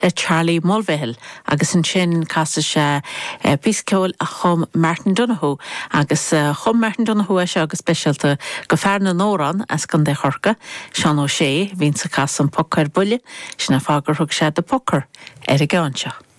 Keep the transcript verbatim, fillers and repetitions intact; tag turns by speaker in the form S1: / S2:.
S1: le Charlie Mulvihill agus an sin casa se písceol a chum Martin Donoghue agus uh, chum Martin Donoghue se agus specialta go fear na nóran as gan de chorca Sean O'Shea vín sa casa an pocar bulle sinna fágur thug se de pocar ar a gáinse.